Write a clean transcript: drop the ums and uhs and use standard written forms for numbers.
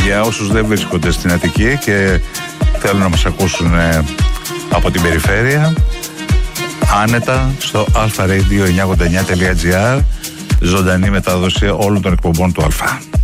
Για όσους δεν βρίσκονται στην Αττική και θέλουν να μας ακούσουν από την περιφέρεια, άνετα στο alpharadio989.gr, ζωντανή μετάδοση όλων των εκπομπών του Αλφα.